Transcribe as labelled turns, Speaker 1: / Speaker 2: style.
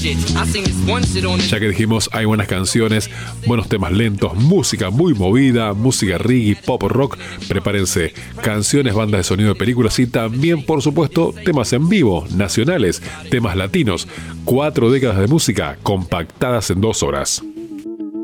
Speaker 1: Ya que dijimos, hay buenas canciones, buenos temas lentos, música muy movida, música reggae, pop rock. Prepárense, canciones, bandas de sonido de películas y también, por supuesto, temas en vivo, nacionales, temas latinos. 4 décadas de música compactadas en 2 horas.